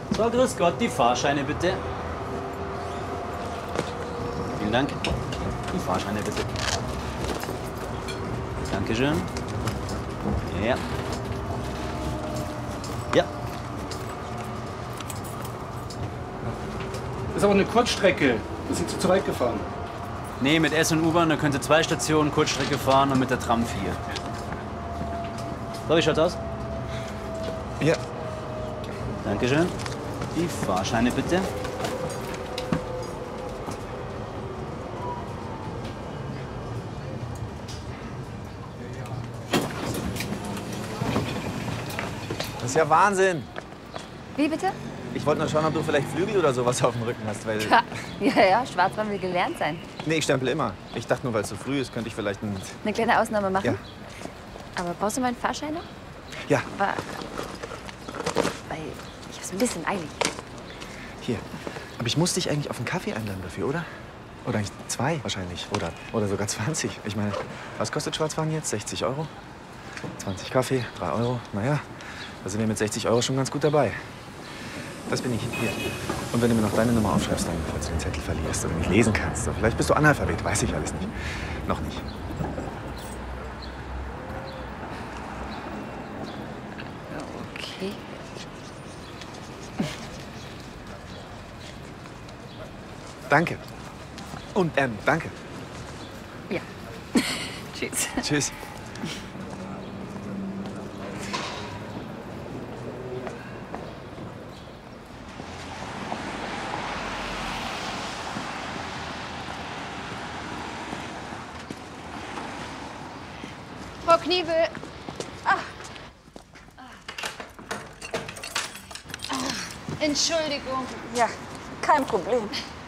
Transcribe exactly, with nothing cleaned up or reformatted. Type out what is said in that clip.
So, grüß Gott, die Fahrscheine bitte. Vielen Dank. Die Fahrscheine bitte. Dankeschön. Ja. Ja. Das ist aber eine Kurzstrecke. Da sind Sie zu weit gefahren. Nee, mit S- und U-Bahn, da könnt ihr zwei Stationen Kurzstrecke fahren und mit der Tram vier. So, wie schaut's aus? Ja. Dankeschön. Die Fahrscheine bitte. Das ist ja Wahnsinn. Wie bitte? Ich wollte nur schauen, ob du vielleicht Flügel oder sowas auf dem Rücken hast, weil... Ha. Ja, ja, Schwarzmann will gelernt sein. Nee, ich stempel immer. Ich dachte nur, weil es so früh ist, könnte ich vielleicht ein... Eine kleine Ausnahme machen? Ja. Aber brauchst du meinen Fahrschein noch? Ja, Aber... Weil ich hab's ein bisschen eilig. hier. Aber ich muss dich eigentlich auf einen Kaffee einladen dafür, oder? Oder eigentlich zwei wahrscheinlich. Oder, oder sogar zwanzig. Ich meine, was kostet Schwarzfahren jetzt? sechzig Euro? zwanzig Kaffee, drei Euro. Naja, da sind wir mit sechzig Euro schon ganz gut dabei. Das bin ich. Hier. Und wenn du mir noch deine Nummer aufschreibst, dann, falls du den Zettel verlierst oder nicht lesen kannst. So, vielleicht bist du Analphabet, weiß ich alles nicht. Noch nicht. Okay. Danke. Und ähm, danke. Ja. Tschüss. Tschüss. Frau Kniebel. Ach. Ach. Entschuldigung. Ja, kein Problem.